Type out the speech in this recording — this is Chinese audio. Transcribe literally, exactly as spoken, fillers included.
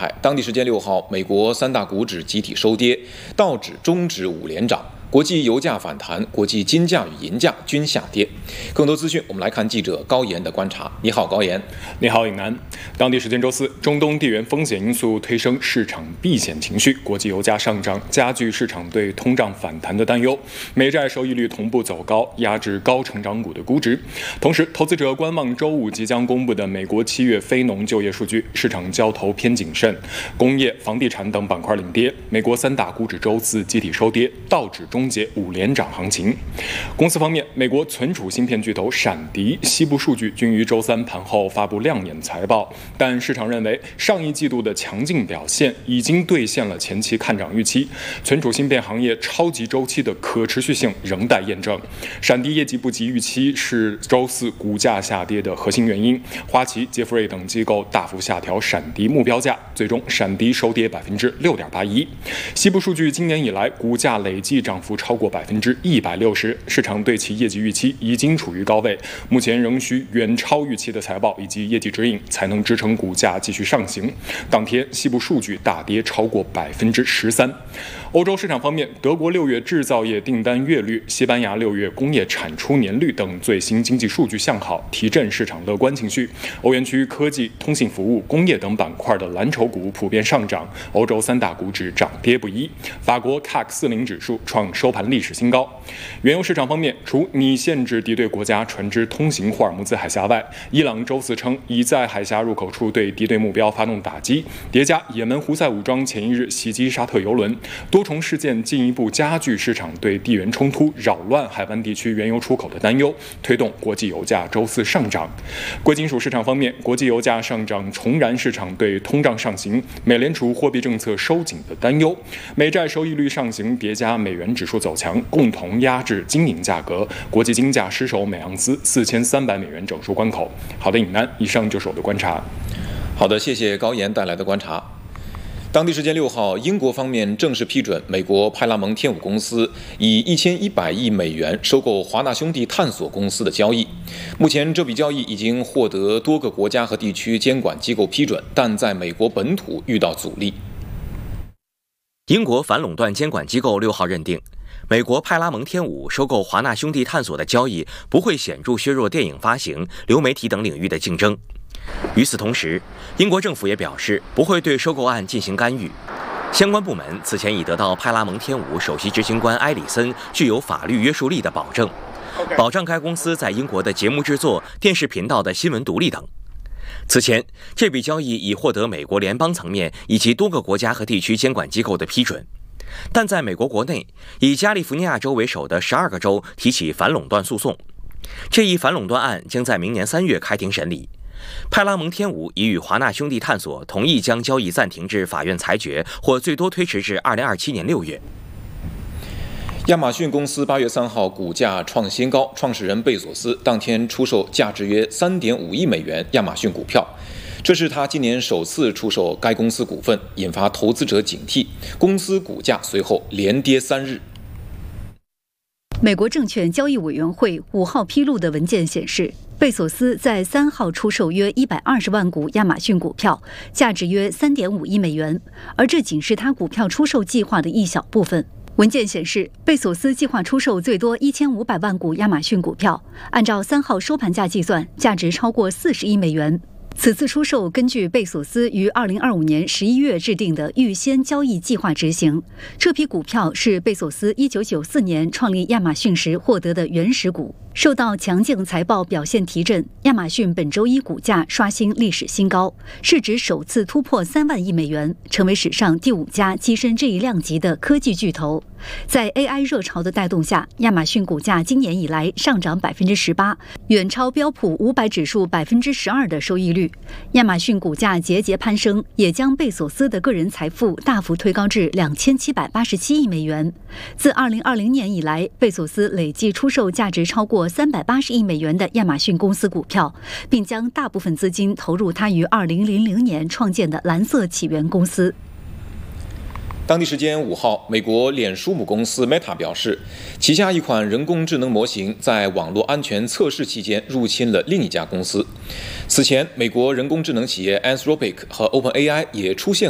害，当地时间六号，美国三大股指集体收跌，道指、中指五连涨。国际油价反弹，国际金价与银价均下跌。更多资讯，我们来看记者高岩的观察。你好，高岩。 你好，尹楠。当地时间周四，中东地缘风险因素推升市场避险情绪，国际油价上涨，加剧市场对通胀反弹的担忧。美债收益率同步走高，压制高成长股的估值。同时，投资者观望周五即将公布的美国七月非农就业数据，市场交投偏谨慎。工业、房地产等板块领跌，美国三大股指周四集体收跌，道指中。终结五连涨行情。公司方面，美国存储芯片巨头闪迪、西部数据均于周三盘后发布亮眼财报，但市场认为上一季度的强劲表现已经兑现了前期看涨预期，存储芯片行业超级周期的可持续性仍待验证。闪迪业绩不及预期是周四股价下跌的核心原因。花旗、杰弗瑞等机构大幅下调闪迪目标价，最终闪迪收跌百分之六点八一。西部数据今年以来股价累计涨幅超过百分之一百六十，市场对其业绩预期已经处于高位，目前仍需远超预期的财报以及业绩指引才能支撑股价继续上行。当天，西部数据大跌超过百分之十三。欧洲市场方面，德国六月制造业订单月率、西班牙六月工业产出年率等最新经济数据向好，提振市场乐观情绪。欧元区科技、通信服务、工业等板块的蓝筹股普遍上涨，欧洲三大股指涨跌不一。法国 C A C 四十 指数创收盘历史新高。原油市场方面，除拟限制敌对国家船只通行霍尔木兹海峡外，伊朗周四称已在海峡入口处对敌对目标发动打击，叠加也门胡塞武装前一日袭击沙特油轮，多重事件进一步加剧市场对地缘冲突扰乱海湾地区原油出口的担忧，推动国际油价周四上涨。贵金属市场方面，国际油价上涨重燃市场对通胀上行、美联储货币政策收紧的担忧，美债收益率上行叠加美元指数走强，共同压制金银价格，国际金价失守每盎司四千三百美元整数关口。好的，尹楠，以上就是我的观察。 好的，谢谢高岩带来的观察。当地时间六号，英国方面正式批准美国派拉蒙天舞公司以一千一百亿美元收购华纳兄弟探索公司的交易。目前这笔交易已经获得多个国家和地区监管机构批准，但在美国本土遇到阻力。 英国反垄断监管机构六号认定，美国派拉蒙天舞收购华纳兄弟探索的交易不会显著削弱电影发行、流媒体等领域的竞争。与此同时，英国政府也表示不会对收购案进行干预。相关部门此前已得到派拉蒙天舞首席执行官埃里森具有法律约束力的保证，保障该公司在英国的节目制作、电视频道的新闻独立等。此前，这笔交易已获得美国联邦层面以及多个国家和地区监管机构的批准，但在美国国内，以加利福尼亚州为首的十二个州提起反垄断诉讼。这一反垄断案将在明年三月开庭审理。派拉蒙天舞已与华纳兄弟探索同意将交易暂停至法院裁决，或最多推迟至二零二七年六月。 亚马逊公司八月三号股价创新高，创始人贝索斯当天出售价值约三点五亿美元亚马逊股票，这是他今年首次出售该公司股份，引发投资者警惕。公司股价随后连跌三日。 美国证券交易委员会五号披露的文件显示，贝索斯在三号出售约一百二十万股亚马逊股票，价值约三点五亿美元，而这仅是他股票出售计划的一小部分。文件显示，贝索斯计划出售最多一千五百万股亚马逊股票，按照三号收盘价计算，价值超过四十亿美元。此次出售根据贝索斯于二零二五年十一月制定的预先交易计划执行。这批股票是贝索斯一九九四年创立亚马逊时获得的原始股。受到强劲财报表现提振，亚马逊本周一股价刷新历史新高，市值首次突破三万亿美元，成为史上第五家跻身这一量级的科技巨头。在 A I 热潮的带动下，亚马逊股价今年以来上涨百分之十八，远超标普五百指数百分之十二的收益率。亚马逊股价节节攀升，也将贝索斯的个人财富大幅推高至两千七百八十七亿美元。自二零二零年以来，贝索斯累计出售价值超过三百八十亿美元的亚马逊公司股票，并将大部分资金投入他于二零零零年创建的蓝色起源公司。 当地时间五号，美国脸书母公司 Meta 表示，旗下一款人工智能模型在网络安全测试期间入侵了另一家公司。此前，美国人工智能企业 Anthropic 和 OpenAI 也出现